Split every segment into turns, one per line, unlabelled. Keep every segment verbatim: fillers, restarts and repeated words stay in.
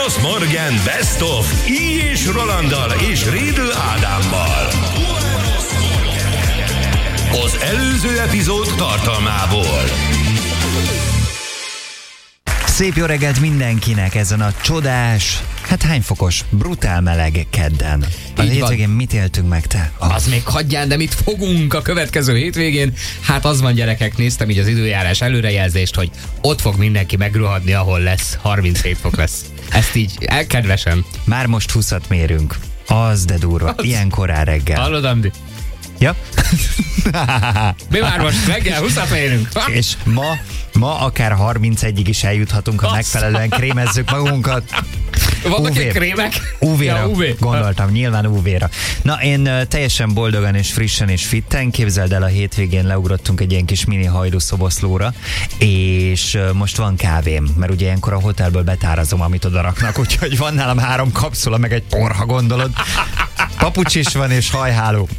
Uvanos Morgan Best of I. és Rolanddal és Rédl Ádámmal. Az előző epizód tartalmából.
Szép jó reggelt mindenkinek ezen a csodás, hát hány fokos, brutál meleg kedden. A hétvégén mit éltünk meg, te?
Az, az még hagyján, de mit fogunk a következő hétvégén? Hát az van, gyerekek, néztem így az időjárás előrejelzést, hogy ott fog mindenki megrohadni, ahol lesz, harminchét fok lesz. Ezt így elkedvesem.
Már most húszat mérünk. Az de durva, az... ilyen korán reggel.
Hallod, Andi?
Ja?
Mi már most reggel húszat mérünk.
És ma, ma akár harmincegyig is eljuthatunk, ha megfelelően krémezzük magunkat.
Vannak egy krémek?
ú vé-ra
ja, ú vé.
Gondoltam, nyilván ú vé-ra. Na, én uh, teljesen boldogan és frissen és fitten, képzeld el, a hétvégén leugrottunk egy ilyen kis mini hajdu szoboszlóra, és uh, most van kávém, mert ugye ilyenkor a hotelből betárazom, amit oda raknak, úgyhogy van nálam három kapszula, meg egy por, ha gondolod. Papucs is van, és hajháló.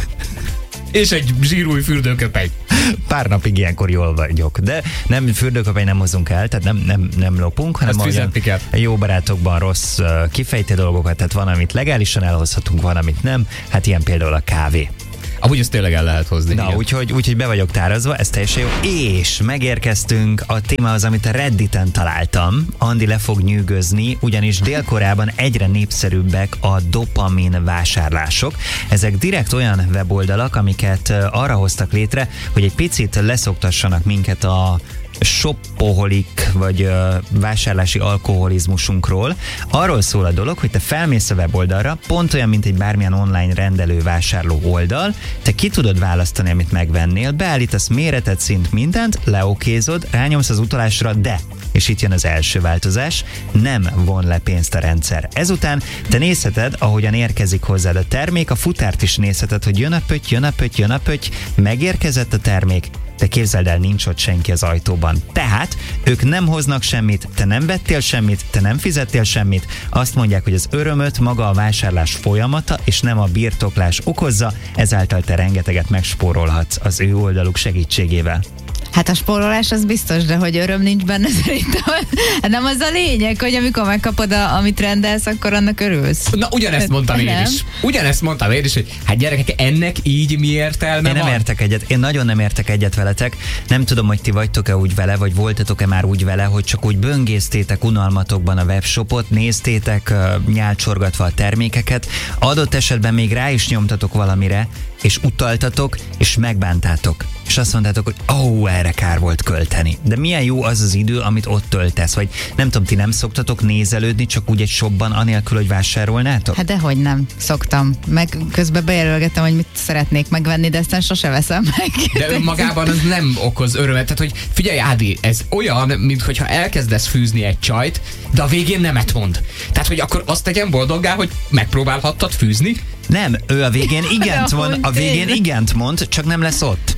És egy zsírúj fürdőköpeny.
Pár napig ilyenkor jól vagyok, de nem fürdőköpeny nem hozunk el, tehát nem, nem, nem lopunk, hanem olyan jó barátokban rossz uh, kifejtő dolgokat, tehát van, amit legálisan elhozhatunk, van, amit nem, hát ilyen például a kávé.
Amúgy ezt tényleg el lehet hozni.
Na, úgyhogy, úgyhogy be vagyok tárazva, ez teljesen jó. És megérkeztünk a témához, amit a Redditen találtam. Andi le fog nyűgözni, ugyanis Dél-Koreában egyre népszerűbbek a dopamin vásárlások. Ezek direkt olyan weboldalak, amiket arra hoztak létre, hogy egy picit leszoktassanak minket a shoppoholik, vagy uh, vásárlási alkoholizmusunkról. Arról szól a dolog, hogy te felmész a weboldalra, pont olyan, mint egy bármilyen online rendelő vásárló oldal, te ki tudod választani, amit megvennél, beállítasz méretet, szint, mindent, leokézod, rányomsz az utalásra, de, és itt jön az első változás, nem von le pénzt a rendszer. Ezután te nézheted, ahogyan érkezik hozzád a termék, a futárt is nézheted, hogy jön a pötty, jön a pötty, jön a pötty, megérkezett a termék, de képzeld el, nincs ott senki az ajtóban. Tehát ők nem hoznak semmit, te nem vettél semmit, te nem fizettél semmit. Azt mondják, hogy az örömöt maga a vásárlás folyamata, és nem a birtoklás okozza, ezáltal te rengeteget megspórolhatsz az ő oldaluk segítségével.
Hát a spórolás az biztos, de hogy öröm nincs benne szerintem. Nem az a lényeg, hogy amikor megkapod, a, amit rendelsz, akkor annak örülsz.
Na, ugyanezt mondtam én is. Ugyanezt mondtam én is, hogy hát gyerekek, ennek így mi értelme
Én nem
van?
értek egyet. Én nagyon nem értek egyet veletek. Nem tudom, hogy ti vagytok-e úgy vele, vagy voltatok-e már úgy vele, hogy csak úgy böngésztétek unalmatokban a webshopot, néztétek nyálcsorgatva a termékeket, adott esetben még rá is nyomtatok valamire, és utaltatok, és megbántátok. És azt mondtátok, hogy ó, oh, erre kár volt költeni. De milyen jó az az idő, amit ott töltesz, vagy nem tudom, ti nem szoktatok nézelődni csak úgy egy shopban, anélkül, hogy vásárolnátok?
Hát dehogy nem, szoktam. Meg közben bejelölgetem, hogy mit szeretnék megvenni, de aztán sose veszem meg.
De önmagában az nem okoz örömet. Tehát, hogy figyelj, Ádi, ez olyan, mintha elkezdesz fűzni egy csajt, de a végén nemet mond. Tehát, hogy akkor azt tegyen boldoggá, hogy megpróbálhattad fűzni?
Nem, ő a végén igent mond, a végén igent mond, csak nem lesz ott.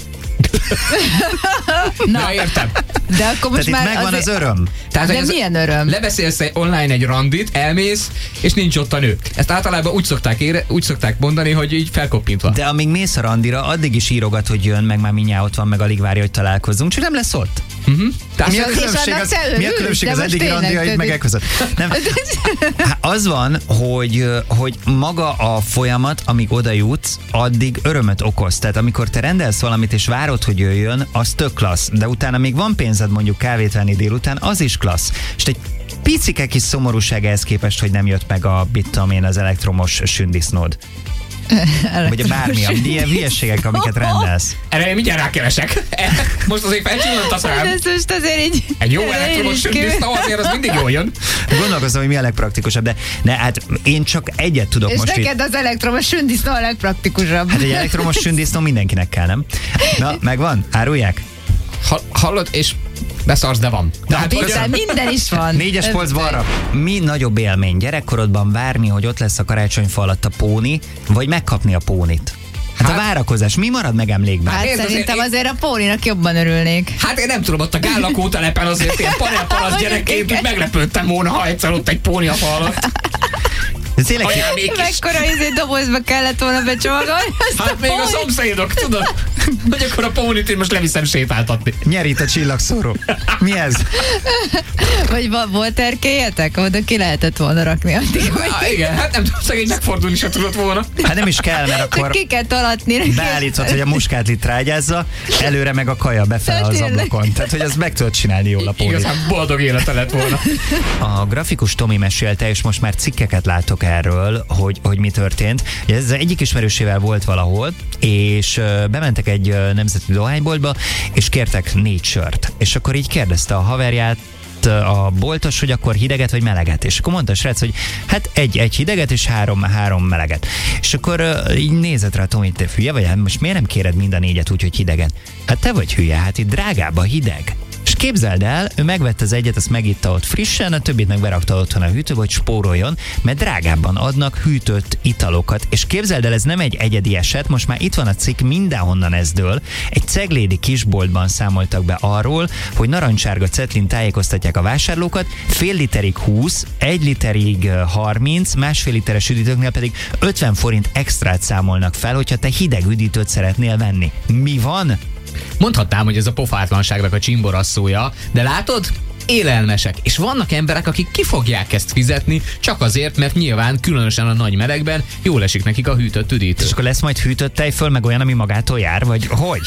Na, Na értem.
De akkor most
Tehát
már
itt megvan
azért...
az öröm.
Tehát,
de milyen öröm?
Lebeszélsz online egy randit, elmész, és nincs ott a nő. Ezt általában úgy szokták, ére, úgy szokták mondani, hogy így felkoppintva.
De amíg mész a randira, addig is írogat, hogy jön, meg már mindjárt ott van, meg alig várja, hogy találkozzunk, csak nem lesz ott.
Uh-huh. Tehát
mi a különbség az, mi a különbség az eddigi randiaid meg elközött? Nem. Az van, hogy, hogy maga a folyamat, amíg oda jutsz, addig örömöt okoz. Tehát amikor te rendelsz valamit és várod, hogy jöjjön, az tök klassz. De utána még van pénzed mondjuk kávét venni délután, az is klassz. És egy picike kis szomorúság ehhez képest, hogy nem jött meg a, mit tudom én, az elektromos sündisznód. Vagy a bármilyen, ilyen hülyeségek, amiket rendelsz.
Erre én mindjárt rákeresek. Most azért felcsillant a szám.
Ez most azért így...
Egy jó elektromos sündisznó, azért az mindig jól jön.
Gondolkozom, hogy mi a legpraktikusabb, de ne, hát én csak egyet tudok
és
most
neked itt... az elektromos sündisznó a legpraktikusabb.
Hát egy elektromos sündisznó mindenkinek kell, nem? Na, megvan? Árulják?
Ha, hallod, és beszarsz, de van.
De hát minden, minden is van.
Négyes polc balra. Mi nagyobb élmény gyerekkorodban várni, hogy ott lesz a karácsonyfa alatt a póni, vagy megkapni a pónit? Hát, hát a várakozás, mi marad meg emlékben?
Hát
Érd,
szerintem
azért,
azért a póninak jobban örülnék.
Hát én nem tudom, ott a Gál lakótelepen azért ilyen panelpalasz gyerekként úgy meglepődtem volna, ha egyszer ott egy póni a fal alatt.
De tényleg,
Anyám, még is.
Mekkora izé dobozba kellett volna becsomagolni.
Hát még a szomszédok, tudod? Hogy akkor a pónit én most leviszem sétáltatni.
nyerít a csillagszóró. Mi ez?
Vagy va- volt erkélyetek? Oda ki lehetett volna rakni addig, hogy
Há, igen, hát nem tudom, szegény megfordulni se tudott volna.
Hát nem is kell, mert
csak
akkor
ki kell talatni neki.
beállítod, hogy a muskátlit trágyázza, előre meg a kaja befele az
Tényleg.
ablakon. Tehát, hogy azt meg tudod csinálni jól a pónit.
Igazán boldog élete lett volna.
A grafikus Tomi mesélte, és most már cikkeket látok erről, hogy, hogy mi történt. Ez egyik ismerősével volt valahol, és ö, bementek egy ö, nemzeti dohányboltba, és kértek négy sört. És akkor így kérdezte a haverját, a boltos, hogy akkor hideget vagy meleget. És akkor mondta a srác, hogy hát egy, egy hideget és három, három meleget. És akkor uh, így nézett rá Tomi, te hülye vagy? Hát most miért nem kéred mind a négyet úgy, hogy hidegen? Hát te vagy hülye, hát itt drágább a hideg. És képzeld el, ő megvette az egyet, azt megitta ott frissen, a többit meg berakta otthon a hűtőbe, hogy spóroljon, mert drágábban adnak hűtött italokat. És képzeld el, ez nem egy egyedi eset, most már itt van a cikk, mindenhonnan ez dől. Egy ceglédi kisboltban számoltak be arról, hogy narancsárga cetlin tájékoztatják a vásárlókat, fél literig húsz, egy literig harminc, másfél literes üdítőknél pedig ötven forint extrát számolnak fel, hogyha te hideg üdítőt szeretnél venni. Mi van?
Mondhatnám, hogy ez a pofátlanságnak a csimborasszója, de látod? Élelmesek. És vannak emberek, akik ki fogják ezt fizetni, csak azért, mert nyilván különösen a nagy melegben jól esik nekik a hűtött üdítő.
És akkor lesz majd hűtött tejföl, meg olyan, ami magától jár, vagy hogy?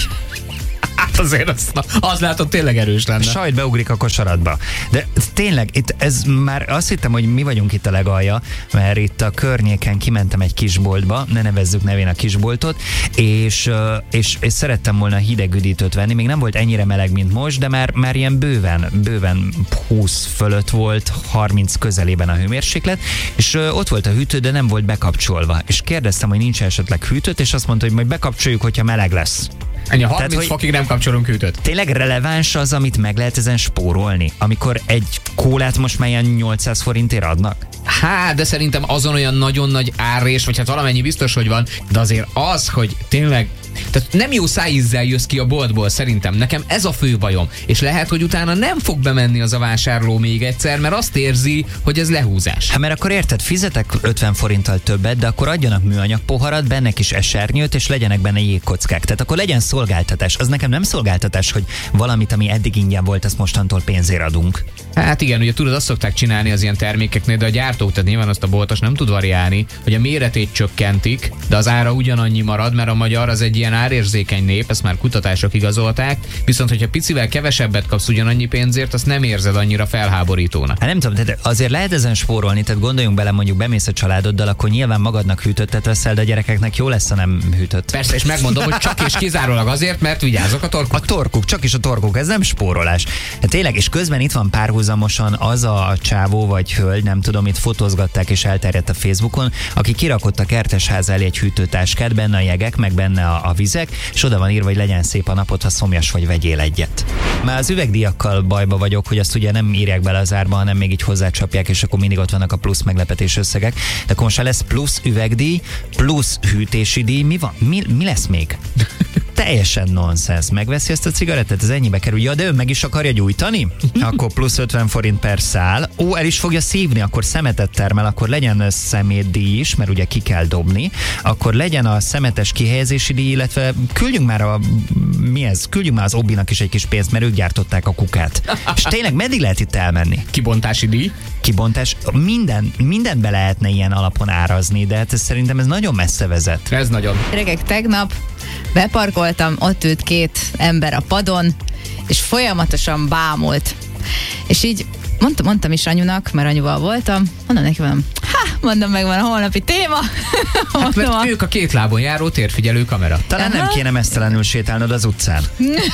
Hát azért az, na, az látod tényleg erős lenne.
Sajt beugrik a kosaratba. De tényleg, itt ez már azt hittem, hogy mi vagyunk itt a legalja, mert itt a környéken kimentem egy kisboltba, ne nevezzük nevén a kisboltot, és, és, és szerettem volna hideg üdítőt venni, még nem volt ennyire meleg, mint most, de már, már ilyen bőven, bőven húsz fölött volt, harminc közelében a hőmérséklet, és ott volt a hűtő, de nem volt bekapcsolva. És kérdeztem, hogy nincs esetleg hűtőt, és azt mondta, hogy majd bekapcsoljuk, hogyha meleg lesz.
Ennyi, harminc
Tehát, hogy-
fokig nem kapcsolunk hűtőt.
Tényleg releváns az, amit meg lehet ezen spórolni? Amikor egy kólát most már ilyen nyolcszáz forintért adnak?
Hát, de szerintem azon olyan nagyon nagy árrés, vagy hát valamennyi biztos, hogy van, de azért az, hogy tényleg, tehát nem jó szájízzel jössz ki a boltból, szerintem. Nekem ez a fő bajom. És lehet, hogy utána nem fog bemenni az a vásárló még egyszer, mert azt érzi, hogy ez lehúzás.
Hát mert akkor érted, fizetek ötven forinttal többet, de akkor adjanak műanyag poharat, benne kis esernyőt, és legyenek benne jégkockák. Tehát akkor legyen szolgáltatás. Az nekem nem szolgáltatás, hogy valamit, ami eddig ingyen volt, azt mostantól pénzért adunk.
Hát igen, ugye tudod, azt szokták csinálni az ilyen termékeknél, de a gyártók, tehát nyilván azt a boltos nem tud variálni, hogy a méretét csökkentik, de az ára ugyanannyi marad, mert a magyar az egy ilyen árérzékeny nép, ezt már kutatások igazolták, viszont hogyha picivel kevesebbet kapsz ugyanannyi pénzért, azt nem érzed annyira felháborítónak.
Hát nem tudom, tehát azért lehet ezen spórolni, tehát gondoljunk bele, mondjuk bemész a családoddal, akkor nyilván magadnak hűtöttet veszel, de a gyerekeknek jó lesz, ha nem hűtött.
Persze, és megmondom, hogy csak és kizárólag azért, mert vigyázok a torkuk.
A torkuk, csak is a torkuk, ez nem spórolás. Hát tényleg, és közben itt van párhuzamosan az a csávó vagy hölgy, nem tudom, itt fotózgatták és elterjedt a Facebookon, aki kirakott a kertesház elé egy hűtőtáskát, benne a jegek, meg benne a, a vizek, és oda van írva, hogy legyen szép a napot, ha szomjas vagy, vegyél egyet. Már az üvegdíjakkal bajba vagyok, hogy azt ugye nem írják bele az árba, hanem még így hozzácsapják, és akkor mindig ott vannak a plusz meglepetés összegek. De akkor most ha lesz plusz üvegdíj, plusz hűtési díj, mi van? Mi, mi lesz még? Teljesen nonsens. Megveszi ezt a cigarettát, ez ennyibe kerül. Ja, de ő meg is akarja gyújtani? Akkor plusz ötven forint per szál. Ó, el is fogja szívni, akkor szemetet termel, akkor legyen szemétdíj is, mert ugye ki kell dobni. Akkor legyen a szemetes kihelyezési díj, illetve küldjünk már a mi ez? Küldjünk már az Obinak is egy kis pénzt, mert ők gyártották a kukát. És tényleg meddig lehet itt elmenni?
Kibontási díj.
Kibontás, minden, mindent be lehetne ilyen alapon árazni, de hát ez, szerintem ez nagyon messze vezet.
Ez nagyon.
Gyerekek, tegnap beparkoltam, ott ült két ember a padon, és folyamatosan bámult. És így mondtam, mondtam is anyunak, mert anyuval voltam, mondom neki, mondom, ha, mondom, megvan a holnapi téma.
Hát,
Mondom,
mert ők a két lábon járó térfigyelő kamera.
Talán nem
Aha.
kéne mesztelenül sétálnod az utcán.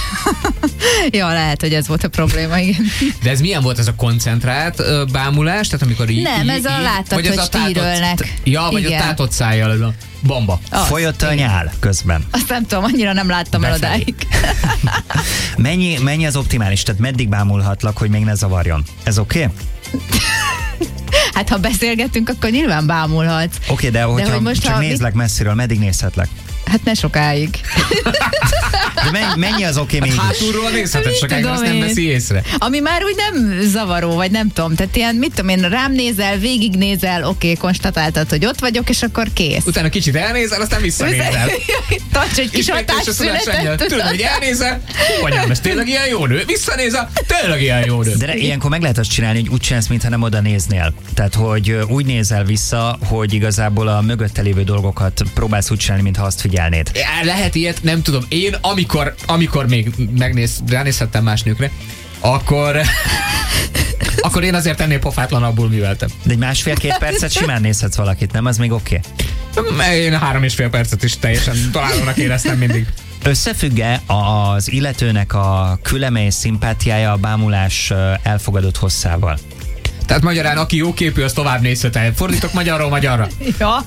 ja, lehet, hogy ez volt a probléma, igen.
De ez milyen volt ez a koncentrált ö, bámulás? Tehát amikor így,
Nem,
így,
ez a
így-
látod,
vagy ez
hogy
a tátott-
stírölnek.
Ja, vagy
Igen.
a tátott szájjal, ez a bomba.
Az,
Folyott a
igen.
nyál közben.
Azt nem tudom, annyira nem láttam el
Befelé.
odáig.
Mennyi, mennyi az optimális? Tehát meddig bámulhatlak, hogy még ne zavarjon? Ez oké? Okay?
Hát ha beszélgetünk, akkor nyilván bámulhatsz.
Oké, okay, de hogyha
hogy most,
csak
ha
nézlek messziről, meddig nézhetlek?
Hát ne sokáig.
De mennyi, mennyi az oké okay, mégis?
Hátulról nézheted sokáig,
tudom
azt nem
én.
veszi észre.
Ami már úgy nem zavaró, vagy nem tudom. Tehát ilyen, mit tudom én, rám nézel, végignézel, oké, okay, konstatáltad, hogy ott vagyok, és akkor kész.
Utána kicsit elnézel, aztán visszanézel.
Tarts egy kis
Ismétlés a szülesennyel.
hatásszünetet.
Tudod, hogy elnézel, anyám, ez tényleg ilyen jó nő. Visszanézel, tényleg ilyen jó nő.
De ilyenkor meg lehet azt csinálni, hogy úgy csinálsz, mintha nem oda néznél. Tehát, hogy ö, úgy nézel vissza, hogy igazából a mögötte lévő dolgokat próbálsz úgy csinálni, mintha azt figyelnéd.
Lehet ilyet, nem tudom. Én, amikor, amikor még megnéz, ránézhettem más nőkre, akkor... akkor én azért ennél pofátlanabbul műveltem.
De egy másfél-két percet simán nézhetsz valakit, nem? Az még oké. Okay.
Én három és fél percet is teljesen találónak éreztem mindig.
Összefügg-e az illetőnek a küleme és szimpátiája a bámulás ö, elfogadott hosszával?
Tehát magyarán, aki jó képű, az tovább nézhet. Fordítok magyarról magyarra.
Ja.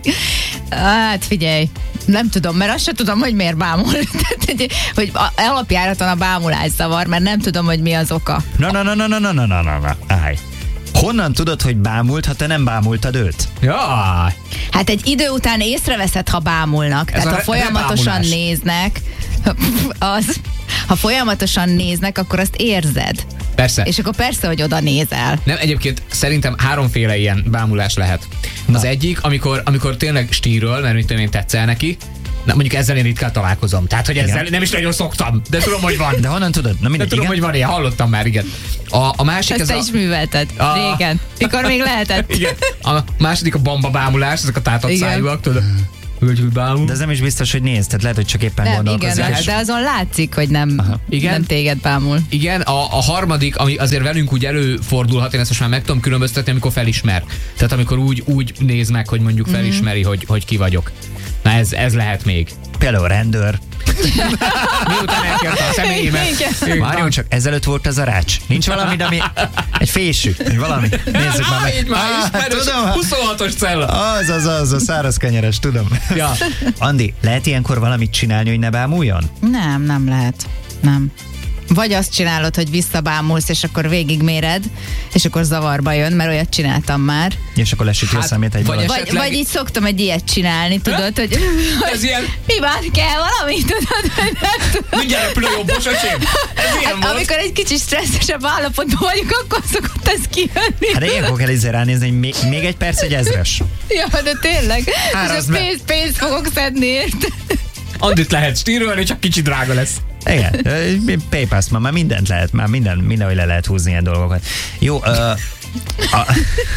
Hát figyelj, nem tudom, mert azt sem tudom, hogy miért bámul. Tehát, hogy, hogy alapjáraton a bámulás zavar, mert nem tudom, hogy mi az oka.
Na, na, na, na, na, na, na, na, na, na. Állj. Honnan tudod, hogy bámult, ha te nem bámultad őt?
Jaj.
Hát egy idő után észreveszed, ha bámulnak.
Ez
Tehát
a
ha
re-
folyamatosan
rebámulás.
néznek, az, ha folyamatosan néznek, akkor azt érzed.
Persze.
És akkor persze, hogy oda nézel.
Nem, egyébként szerintem háromféle ilyen bámulás lehet.
Na.
Az egyik, amikor, amikor tényleg stíről, mert mit tudom én, tetszel neki, na mondjuk ezzel én ritkán találkozom. Tehát, hogy ezzel
Igen.
nem is nagyon szoktam, de tudom, hogy van.
De honnan tudod? Na
De
mindegy,
tudom,
igen?
hogy van ilyen, hallottam már, igen. A, a másik
Ezt
ez
te
a...
is művelted.
A-
Régen. Mikor még lehetett.
Igen. A második a bamba bámulás, ezek a tátott
Igen.
szájúak, tudod? Hogy hogy bámul.
De ez nem is biztos, hogy nézd, tehát lehet, hogy csak éppen
Nem,
gondolkozik.
igen,
és-
de azon látszik, hogy nem,
Igen.
nem téged bámul.
Igen, a, a harmadik, ami azért velünk úgy előfordulhat, én ezt most már meg tudom különböztetni, amikor felismer. Tehát amikor úgy, úgy néz meg, hogy mondjuk felismeri, mm-hmm. hogy, hogy ki vagyok. Na ez, ez lehet még.
Például rendőr.
Miután elkérte a személyémet.
Igen.
Várjon csak, ezelőtt volt az a rács. Nincs valami, ami... Egy fésű, vagy valami. Nézzük már meg.
Így már
Ah,
ismerős,
tudom,
huszonhatos cella.
az, az, az, a száraz kenyeres, tudom.
Ja.
Andi, lehet ilyenkor valamit csinálni, hogy ne bámuljon?
Nem, nem lehet. Nem. Vagy azt csinálod, hogy visszabámulsz, és akkor végigméred, és akkor zavarba jön, mert olyat csináltam már.
És akkor lesüti
Hát,
a szemét egy
vagy
valaki.
Vagy,
Esetleg-
vagy így szoktam egy ilyet csinálni, tudod, hogy,
Ez ilyen,
mi van, kell valami, tudod, hogy nem tudom.
mindjárt repül a jobbos, öcsém. Ez ilyen
Hát,
volt.
amikor egy kicsit stresszesebb állapotban vagyok, akkor szokott ez kijönni.
Hát de ilyenkor kell izé ránézni, hogy még, még egy perc, egy ezres.
Ja, de tényleg. És
Árazd
a
meg.
pénzt, pénzt fogok szedni, érted?
Andit lehet stírolni, csak kicsit drága lesz.
Igen, PayPass, már mindent lehet, már minden, mindenhogy le lehet húzni ilyen dolgokat. Jó, uh, a,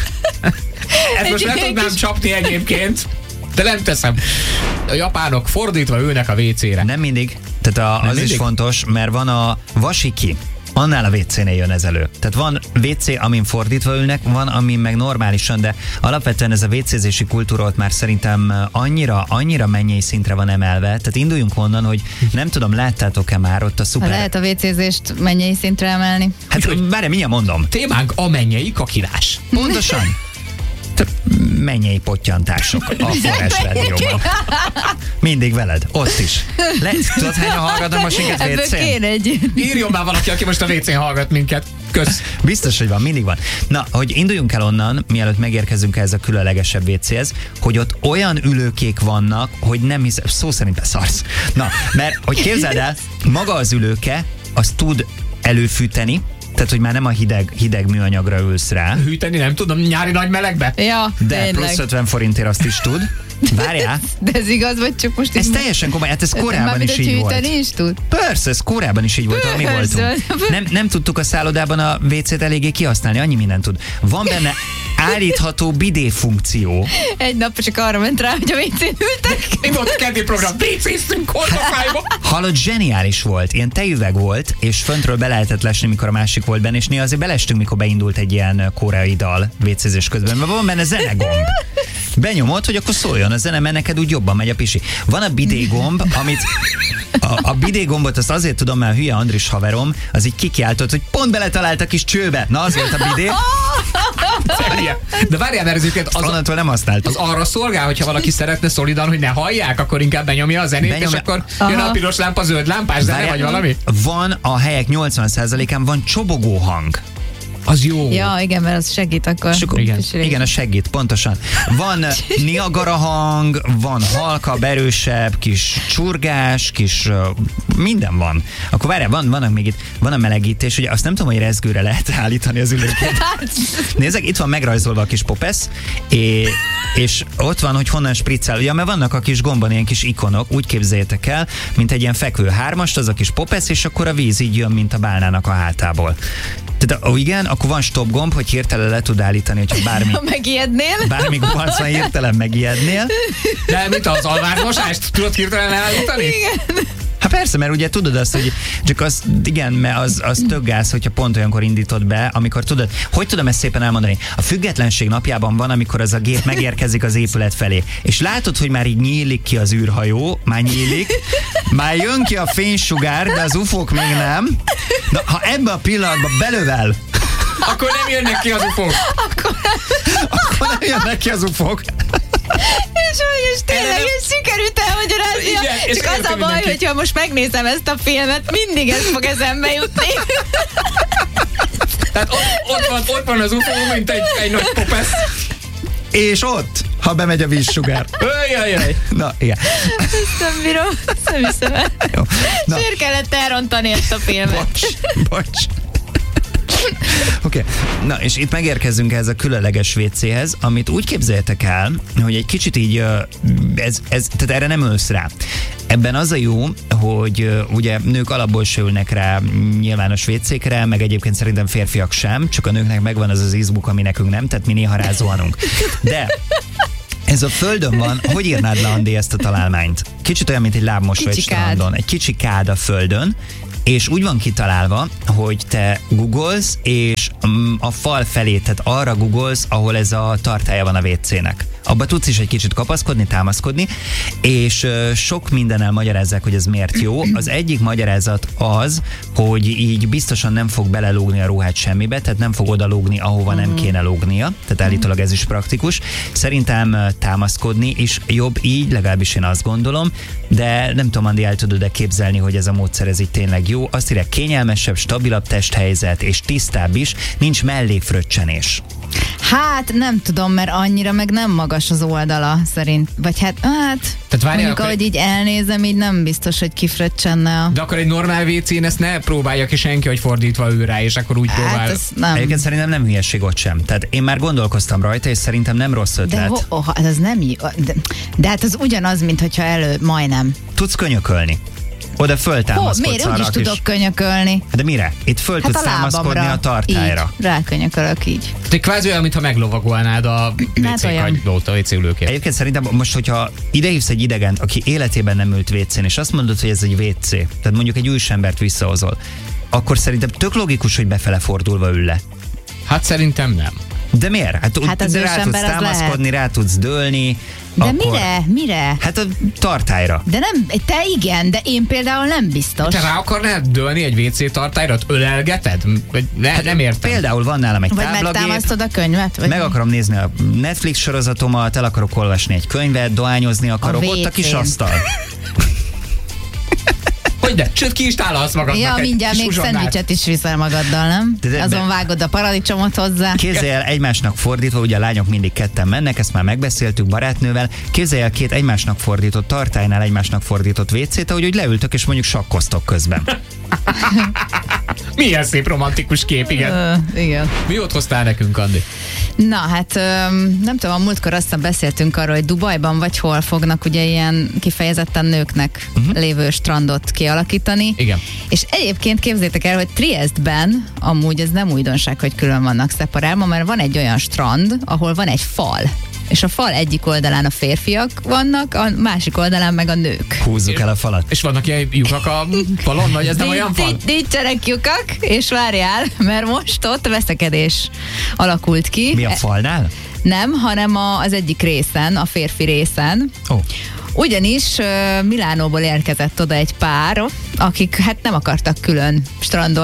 Ezt most le
Egy-
tudnám
egy kis-
csapni egyébként, de nem teszem. A japánok fordítva ülnek a vécére.
nem mindig, tehát a,
Nem
az
mindig?
is fontos, mert van a vasiki, annál a vé cénél jön ez elő. Tehát van vé cé, amin fordítva ülnek, van, amin meg normálisan, de alapvetően ez a vécézési kultúra ott már szerintem annyira, annyira mennyei szintre van emelve. Tehát induljunk onnan, hogy nem tudom, láttátok-e már ott a
Ha
szuper...
lehet a vécézést mennyei szintre emelni.
Hát bárja, mindjárt mondom.
Témánk a mennyei kakilás.
Pontosan. Tehát mennyei pottyantások a Forrás Rádióban. Mindig veled, ott is. Le, tudod, hányan hallgatom most minket
Ebből
vécén?
kéne egy...
Írjon már valaki, aki most a vécén hallgat minket. Kösz.
Biztos, hogy van, mindig van. Na, hogy induljunk el onnan, mielőtt megérkezünk ehhez a különlegesebb vécéhez, hogy ott olyan ülőkék vannak, hogy nem hiszem, szó szerint beszarsz. Na, mert, hogy képzeld el, maga az ülőke, az tud előfűteni, tehát, hogy már nem a hideg, hideg műanyagra ülsz rá,
Hűteni nem tudom, nyári nagy melegbe.
Ja,
de
tényleg.
plusz ötven forintért azt is tud. Várjál,
De ez igaz, vagy csak most...
ez
így-
teljesen komoly, hát ez korábban
Mármint,
is
hogy
így volt.
hűteni is tud?
Persze, ez korábban is így volt, ahol mi
Persze.
voltunk. Nem, nem tudtuk a szállodában a vécét eléggé kihasználni, annyi mindent tud. Van benne állítható bidé funkció.
Egy nap csak arra ment rá, hogy a vécén ültek.
Mi volt a keddi program? Vécéztünk Hortofájba.
Hallott, zseniális volt. Ilyen tejüveg volt, és föntről be lehetett lesni, mikor a másik volt benne, és néha azért belestünk, mikor beindult egy ilyen koreai dal vécézés közben, mert van benne zenegomb. Benyomod, hogy akkor szóljon a zene, mert neked úgy jobban megy a pisi. Van a bidégomb, amit a, a bidégombot azt azért tudom, mert a hülye Andris haverom, az így kikiáltott, hogy pont beletalált a kis csőbe. Na, az volt a bidé.
De várjál, mert ezeket az,
Onnantól nem használtuk.
az arra szolgál, hogyha valaki szeretne szolidan, hogy ne hallják, akkor inkább benyomja a zenét,
Benyomja.
és akkor jön
Aha.
a piros lámpa, zöld lámpás zene,
Várjál.
vagy valami.
Van a helyek nyolcvan százalékán van csobogó hang.
Az jó.
Ja, igen, mert az segít akkor.
És akkor,
Igen.
igen, az segít, pontosan. Van Niagara hang, van halkabb, erősebb, kis csurgás, kis uh, minden van. Akkor várjál, van, vannak még itt, van a melegítés, ugye azt nem tudom, hogy rezgőre lehet állítani az ülőket. Nézzek, itt van megrajzolva a kis popesz, és, és ott van, hogy honnan spriccel. Ja, mert vannak a kis gombon ilyen kis ikonok, úgy képzeljétek el, mint egy ilyen fekvő hármast, az a kis popesz, és akkor a víz így jön, mint a bálnának a hátából. Tehát, ó, igen, akkor van stop gomb, hogy hirtelen le tud állítani, hogyha bármi...
Ha megijednél.
Bármi gubanc van, hirtelen megijednél.
De mint az alvármosást tudod hirtelen leállítani?
Igen.
Hát persze, mert ugye tudod azt, hogy csak az, igen, mert az, az tök gáz, hogyha pont olyankor indítod be, amikor tudod, hogy tudom ezt szépen elmondani? A függetlenség napjában van, amikor az a gép megérkezik az épület felé, és látod, hogy már így nyílik ki az űrhajó, már nyílik, már jön ki a fénysugár, de az ufók még nem. Na, ha ebbe a pillanatban belövel,
Akkor nem jönnek ki az ufók.
akkor nem jönnek ki az ufók.
És hogy és tényleg és sikerült elmagyarázni.
Igen, és
Csak az a
értem
baj,
mindenki.
hogyha most megnézem ezt a filmet, mindig ez fog eszembe jutni.
Tehát ott, ott, van, ott van az ufó, mint egy, egy nagy popesz.
És ott, ha bemegy a vízsugár.
Öjjajjaj.
Na, igen.
Nem bírom, nem hiszem el.
Jó. Na,
Miért kellett elrontani ezt a filmet?
bocs, bocs. Oké, okay. Na és itt megérkezünk ehhez a különleges vécéhez, amit úgy képzeljétek el, hogy egy kicsit így, ö, ez, ez, tehát erre nem ölsz rá. Ebben az a jó, hogy ö, ugye nők alapból se ülnek rá nyilvános vécékre, meg egyébként szerintem férfiak sem, csak a nőknek megvan az az izmuk, ami nekünk nem, tehát mi néha rázóanunk. De ez a földön van, hogy írnád le, Andi, ezt a találmányt? Kicsit olyan, mint egy lábmosó egy
Kicsi kád.
strandon. Egy kicsi kád a földön, és úgy van kitalálva, hogy te googolsz, és mm, a fal felé, tehát arra googolsz, ahol ez a tartálya van a vécének. Abba tudsz is egy kicsit kapaszkodni, támaszkodni, és ö, sok mindennel magyarázzák, hogy ez miért jó. Az egyik magyarázat az, hogy így biztosan nem fog belelógni a ruhát semmibe, tehát nem fog odalógni, ahova nem kéne lógnia, tehát állítólag ez is praktikus. Szerintem ö, támaszkodni is jobb így, legalábbis én azt gondolom, de nem tudom, Andi, el tudod-e képzelni, hogy ez a módszer ez így tényleg jó. Azt írják, kényelmesebb, stabilabb testhelyzet, és tisztább is, nincs mellékfröccsenés.
Hát nem tudom, mert annyira meg nem magas az oldala szerint. Vagy hát, hát
Tehát várjál,
mondjuk
akkor-
ahogy így elnézem, így nem biztos, hogy kifröccsenne a...
De akkor egy normál vécén ezt ne próbálja ki senki, hogy fordítva ő rá, és akkor úgy próbál.
Hát ez nem.
Egyébként szerintem nem hülyeség ott sem. Tehát én már gondolkoztam rajta, és szerintem nem rossz
De,
ötlet.
ho, oh, hát ez nem jó. De, de hát az ugyanaz, mint hogyha elő, majdnem.
Tudsz könyökölni. Oda
Ho,
föltámaszkodsz
miért?
arra
Úgy is
a kis...
tudok könyökölni.
De mire? Itt föl
Hát
tudsz
a
támaszkodni
lábamra.
a tartályra.
Így, rákönyökölök így.
Tehát kvázi olyan, mintha meglovagolnád a
Hát olyan.
vécékagylót, a vécélőkét.
Egyébként szerintem most, hogyha idehívsz egy idegent, aki életében nem ült vécén, és azt mondod, hogy ez egy vécé, tehát mondjuk egy ősembert visszahozol, akkor szerintem tök logikus, hogy befele fordulva ül le.
Hát szerintem nem.
De miért? Hát,
Hát az
rá tudsz
ősember az
támaszkodni, rá tudsz dőlni.
De
akkor...
mire? Mire?
Hát a tartályra.
De nem, te igen, de én például nem biztos.
Te rá akarnád dőlni egy vécé tartályra, ölelgeted? Vagy ne, nem értem.
Például van nálam egy
Vagy
táblagép,
megtámasztod a könyvet? Vagy
meg akarom nézni a Netflix sorozatomat, el akarok olvasni egy könyvet, dohányozni akarok, ott a kis
vécén.
asztal.
Hogy de, sőt ki is tálalsz magadnak
Ja,
egy
mindjárt
kis
még
uzsonnát.
szendvicset is viszel magaddal, nem?
De- de-
Azon
de-
vágod a paradicsomot hozzá.
Képzelj el egymásnak fordítva, ugye a lányok mindig ketten mennek, ezt már megbeszéltük barátnővel. Képzelj el két egymásnak fordított tartálynál egymásnak fordított vécét, ahogy úgy leültök és mondjuk sakkoztok közben.
Milyen szép romantikus kép, igen.
Ö, igen.
Mi ott hoztál nekünk, Andi?
Na hát öm, nem tudom, a múltkor aztán beszéltünk arról, hogy Dubajban vagy hol fognak ugye ilyen kifejezetten nőknek uh-huh. lévő strandot kialakítani.
Igen.
És egyébként képzeljétek el, hogy Triestben amúgy ez nem újdonság, hogy külön vannak szeparálva, mert van egy olyan strand, ahol van egy fal. És a fal egyik oldalán a férfiak vannak, a másik oldalán meg a nők.
Húzzuk el a falat.
És vannak ilyen lyukak a falon, vagy ez nem olyan fal?
Nincs- Nincsenek lyukak, és várjál, mert most ott veszekedés alakult ki.
Mi a falnál?
Nem, hanem a, az egyik részen, a férfi részen.
Ó,
Ugyanis uh, Milánóból érkezett oda egy pár, akik hát nem akartak külön strandolni,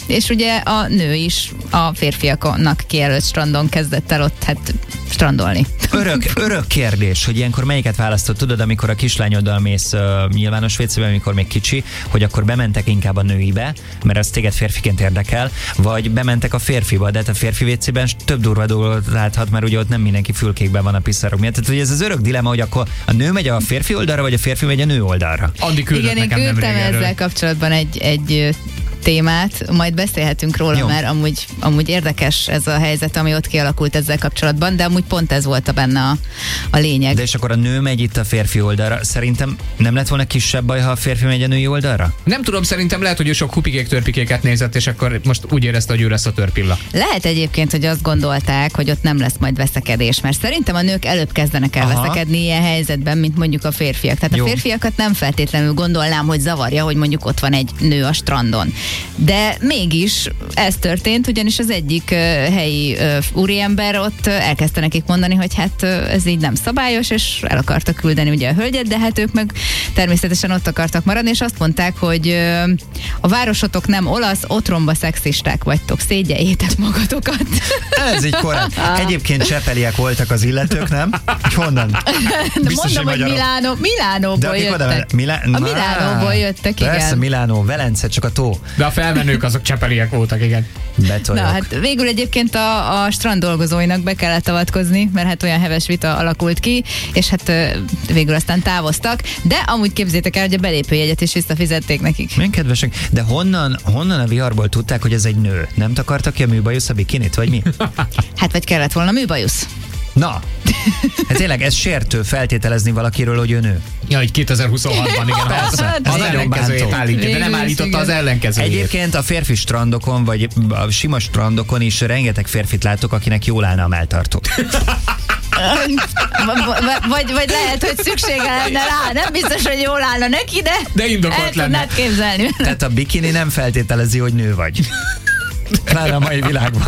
és ugye a nő is a férfiaknak kijelölt strandon kezdett el ott hát strandolni.
Örök, örök kérdés, hogy ilyenkor melyiket választod, tudod, amikor a kislányoddal mész uh, nyilvános vécében, amikor még kicsi, hogy akkor bementek inkább a nőibe, mert az téged férfiként érdekel, vagy bementek a férfiba, de hát a férfi vécében több durva dolgot láthat, mert ugye ott nem mindenki fülkékben van a piszárok miatt. Tehát hogy ez az örök dilemma, hogy akkor a nő megy a férfi oldalra, vagy a férfi megy a nő oldalra.
Andi küldött
Igen, én
nekem
küldtem
nemrég
ezzel
erről.
kapcsolatban egy, egy témát, majd beszélhetünk róla,
Jó.
mert amúgy, amúgy érdekes ez a helyzet, ami ott kialakult ezzel kapcsolatban, de amúgy pont ez volt a benne a, a lényeg.
De és akkor a nő megy itt a férfi oldalra. Szerintem nem lett volna kisebb baj, ha a férfi megy a női oldalra?
Nem tudom, szerintem lehet, hogy ő sok hupikék törpikéket nézett, és akkor most úgy érezte, hogy ő lesz a törpilla.
Lehet egyébként, hogy azt gondolták, hogy ott nem lesz majd veszekedés, mert szerintem a nők előbb kezdenek el
Aha.
veszekedni ilyen helyzetben, mint mondjuk a férfiak. Tehát
Jó.
a férfiakat nem feltétlenül gondolnám, hogy zavarja, hogy mondjuk ott van egy nő a strandon. De mégis ez történt, ugyanis az egyik uh, helyi uh, úriember ott uh, elkezdte nekik mondani, hogy hát uh, ez így nem szabályos, és el akartak küldeni ugye a hölgyet, de hát ők meg természetesen ott akartak maradni, és azt mondták, hogy uh, a városotok nem olasz, otromba szexisták vagytok, szégyeljétek magatokat.
Ez így korán. Egyébként csepeliek voltak az illetők, nem? Hogy honnan?
De mondom, hogy Milánó, Milánóból jöttek.
Milá...
A Milánóból jöttek, igen.
Persze, Milánó, Velence, csak a tó.
De a felmenők azok csepeliek voltak, igen.
Betoljak.
Na hát végül egyébként a, a strand dolgozóinak be kellett avatkozni, mert hát olyan heves vita alakult ki, és hát ö, végül aztán távoztak, de amúgy képzétek el, hogy a belépőjegyet is visszafizették nekik.
Milyen kedvesek. De honnan, honnan a viharból tudták, hogy ez egy nő? Nem takartak ki a műbajusz a bikinit, vagy mi?
Hát vagy kellett volna műbajusz.
Na, hát tényleg ez sértő feltételezni valakiről, hogy ő nő.
Ja, hogy kétezer-huszonhatban, igen,
Persze,
az,
ez
az
nagyon
ellenkezőjét
bántó.
állítja, de nem
Végül is
állította
igen.
az ellenkezőjét.
Egyébként a férfi strandokon, vagy a sima strandokon is rengeteg férfit látok, akinek jól állna a melltartó.
V- vagy, vagy lehet, hogy szüksége lenne rá. Nem biztos, hogy jól állna neki, de,
De indokolt
el
lenne.
tudnád képzelni.
Tehát a bikini nem feltételezi, hogy nő vagy. Pláne a mai világban.